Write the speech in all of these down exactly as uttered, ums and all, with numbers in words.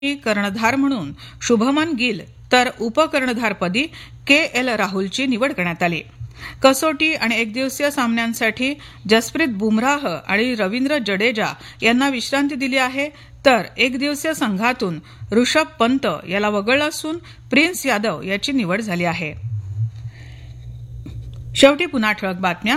कर्णधार म्हणून शुभमन गिल तर उपकर्णधारपदी के एल राहुलची निवड करण्यात आली. कसोटी आणि एकदिवसीय सामन्यांसाठी जसप्रीत बुमराह आणि रवींद्र जडेजा यांना विश्रांती दिली आहे, तर एकदिवसीय संघातून ऋषभ पंत याला वगळलं असून प्रिन्स यादव याची निवड झाली आहे. शेवटी पुन्हा ठळक बातम्या.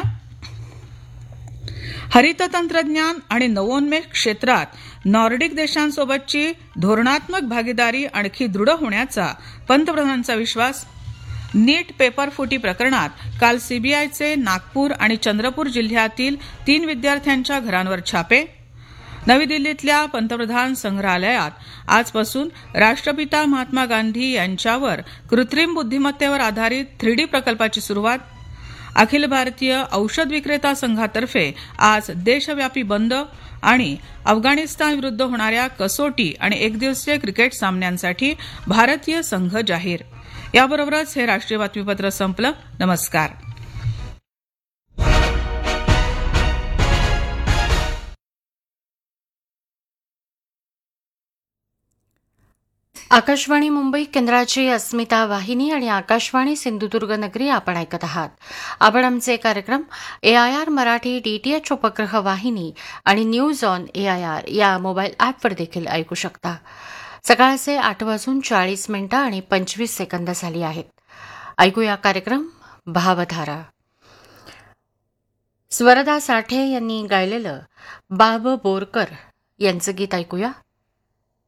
हरित तंत्रज्ञान आणि नवोन्मेष क्षेत्रात नॉर्डिक देशांसोबतची धोरणात्मक भागीदारी आणखी दृढ होण्याचा पंतप्रधानांचा विश्वास. नीट पेपर फुटी प्रकरणात काल सीबीआयचे नागपूर आणि चंद्रपूर जिल्ह्यातील तीन विद्यार्थ्यांच्या घरांवर छापे. नवी दिल्लीतल्या पंतप्रधान संग्रहालयात आजपासून राष्ट्रपिता महात्मा गांधी यांच्यावर कृत्रिम बुद्धिमत्तेवर आधारित थ्री डी प्रकल्पाची सुरुवात. अखिल भारतीय औषध विक्रेता संघातर्फे आज देशव्यापी बंद आणि अफगाणिस्तान विरुद्ध होणाऱ्या कसोटी आणि एकदिवसीय क्रिकेट सामन्यांसाठी भारतीय संघ जाहीर. याबरोबरच हे राष्ट्रीय बातमीपत्र संपलं. नमस्कार. आकाशवाणी मुंबई केंद्राची अस्मिता वाहिनी आणि आकाशवाणी सिंधुदुर्ग नगरी आपण ऐकत आहात. आपण आमचे कार्यक्रम ए आय आर मराठी डीटीएच उपग्रह वाहिनी आणि news on A I R या मोबाईल ॲपवर देखील ऐकू शकता. सकाळचे आठ वाजून चाळीस मिनिटं आणि पंचवीस सेकंद झाली आहेत. ऐकूया कार्यक्रम भावधारा. स्वरदा साठे यांनी गायलेलं बाब बोरकर यांचं गीत ऐकूया.